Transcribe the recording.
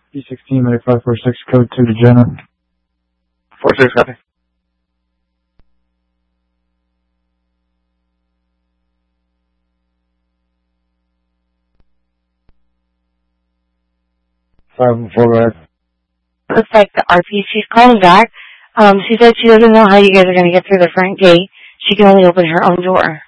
P16, Medic 546, code 2 to Jenna. 46, copy. Looks like the RPC's calling back. She said she doesn't know how you guys are going to get through the front gate. She can only open her own door.